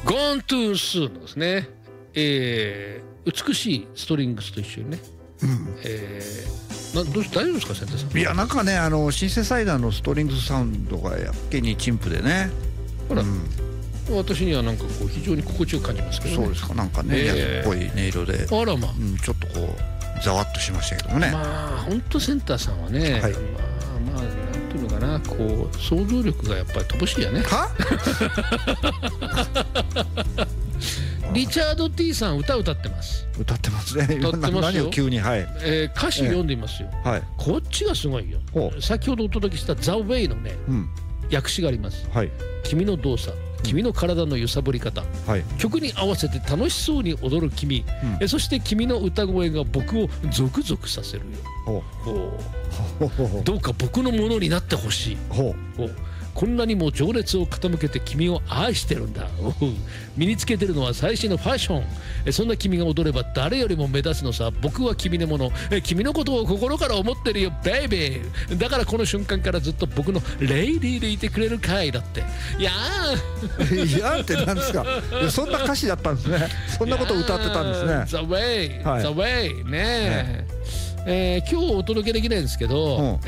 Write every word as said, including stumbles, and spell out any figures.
Gone too soon のですね、えー、美しいストリングスと一緒にね、うん、えー、などうし大丈夫ですか千田さん。 いやなんかねあのシンセサイダーのストリングスサウンドがやけに陳腐でね、 ほら、うん、私にはなんかこう非常に心地よく感じますけどね。 そうですか、なんかね、えー、ジャズっぽい音色で、 あらまあ、 うん、ちょっとこうざわっとしましたけどもね。 まあ本当センターさんはね、はい、まあまあなんていうのかな、こう想像力がやっぱり乏しいやね。 はリチャード T さん歌歌ってます。 歌ってますね。 歌ってますよ。 何を急に、はい、 えー、歌詞読んでみますよ、えーはい、こっちがすごいよ。先ほどお届けした The Way のね、うん、訳詞があります、はい、君の動作、君の体の揺さぶり方、はい、曲に合わせて楽しそうに踊る君、うん、えそして君の歌声が僕をゾクゾクさせるよ。ほうどうか僕のものになってほしい。ほうこんなにも情熱を傾けて君を愛してるんだ。身につけてるのは最新のファッション。えそんな君が踊れば誰よりも目立つのさ。僕は君のもの、え君のことを心から思ってるよベイビー。だからこの瞬間からずっと僕のレイディーでいてくれるかい。だっていやーいやーって何ですか。そんな歌詞だったんですね。そんなことを歌ってたんですね。 The way、はい、The way ねえ、はい、えー、今日お届けできないんですけど、うん、